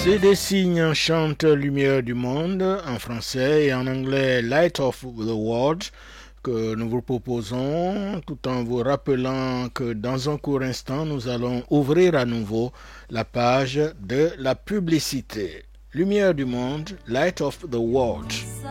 C'est des signes chante Lumière du monde en français et en anglais Light of the World que nous vous proposons tout en vous rappelant que dans un court instant nous allons ouvrir à nouveau la page de la publicité. Lumière du monde, Light of the World.